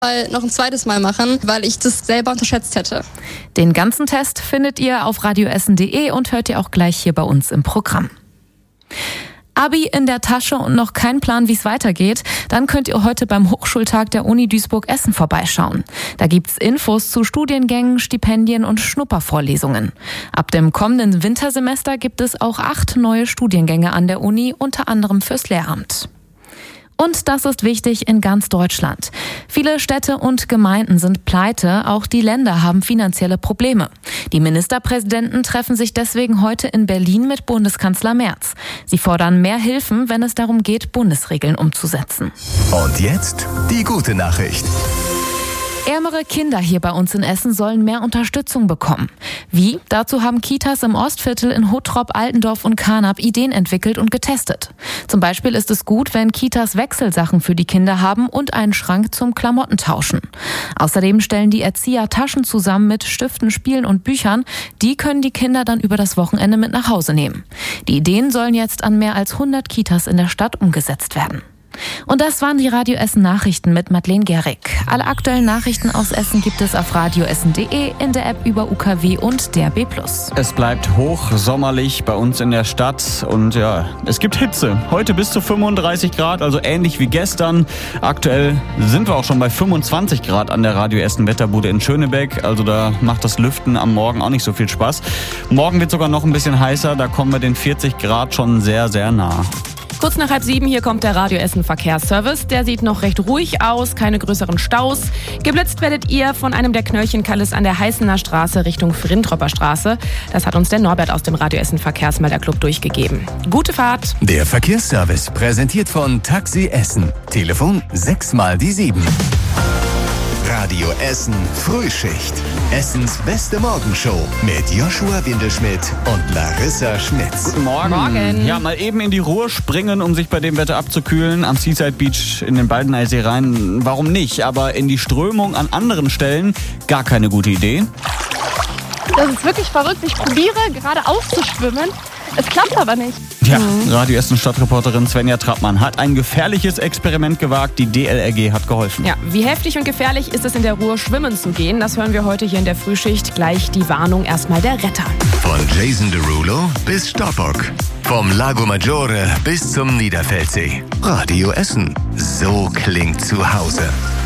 noch ein zweites Mal machen, weil ich das selber unterschätzt hätte. Den ganzen Test findet ihr auf radioessen.de und hört ihr auch gleich hier bei uns im Programm. Abi in der Tasche und noch kein Plan, wie es weitergeht? Dann könnt ihr heute beim Hochschultag der Uni Duisburg-Essen vorbeischauen. Da gibt's Infos zu Studiengängen, Stipendien und Schnuppervorlesungen. Ab dem kommenden Wintersemester gibt es auch 8 neue Studiengänge an der Uni, unter anderem fürs Lehramt. Und das ist wichtig in ganz Deutschland. Viele Städte und Gemeinden sind pleite, auch die Länder haben finanzielle Probleme. Die Ministerpräsidenten treffen sich deswegen heute in Berlin mit Bundeskanzler Merz. Sie fordern mehr Hilfen, wenn es darum geht, Bundesregeln umzusetzen. Und jetzt die gute Nachricht. Ärmere Kinder hier bei uns in Essen sollen mehr Unterstützung bekommen. Wie? Dazu haben Kitas im Ostviertel in Hottrop, Altendorf und Carnap Ideen entwickelt und getestet. Zum Beispiel ist es gut, wenn Kitas Wechselsachen für die Kinder haben und einen Schrank zum Klamottentauschen. Außerdem stellen die Erzieher Taschen zusammen mit Stiften, Spielen und Büchern. Die können die Kinder dann über das Wochenende mit nach Hause nehmen. Die Ideen sollen jetzt an mehr als 100 Kitas in der Stadt umgesetzt werden. Und das waren die Radio Essen Nachrichten mit Madeleine Gehrig. Alle aktuellen Nachrichten aus Essen gibt es auf radioessen.de, in der App über UKW und DRB+. Es bleibt hochsommerlich bei uns in der Stadt und ja, es gibt Hitze. Heute bis zu 35 Grad, also ähnlich wie gestern. Aktuell sind wir auch schon bei 25 Grad an der Radio Essen Wetterbude in Schönebeck. Also da macht das Lüften am Morgen auch nicht so viel Spaß. Morgen wird sogar noch ein bisschen heißer, da kommen wir den 40 Grad schon sehr, sehr nah. Kurz nach 6:30, hier kommt der Radio Essen Verkehrsservice. Der sieht noch recht ruhig aus, keine größeren Staus. Geblitzt werdet ihr von einem der Knöllchenkalles an der Heißener Straße Richtung Frintropper Straße. Das hat uns der Norbert aus dem Radio Essen Verkehrsmelderclub durchgegeben. Gute Fahrt. Der Verkehrsservice präsentiert von Taxi Essen. Telefon 6 mal die 7. Radio Essen Frühschicht. Essens beste Morgenshow mit Joshua Windelschmidt und Larissa Schmitz. Guten Morgen. Morgen. Ja, mal eben in die Ruhr springen, um sich bei dem Wetter abzukühlen. Am Seaside Beach in den Baldeneysee rein, warum nicht? Aber in die Strömung an anderen Stellen gar keine gute Idee. Das ist wirklich verrückt. Ich probiere gerade aufzuschwimmen. Es klappt aber nicht. Ja, Radio Essen Stadtreporterin Svenja Trappmann hat ein gefährliches Experiment gewagt. Die DLRG hat geholfen. Ja, wie heftig und gefährlich ist es in der Ruhr schwimmen zu gehen? Das hören wir heute hier in der Frühschicht. Gleich die Warnung, erstmal der Retter. Von Jason Derulo bis Stoppock. Vom Lago Maggiore bis zum Niederfeldsee. Radio Essen. So klingt zu Hause.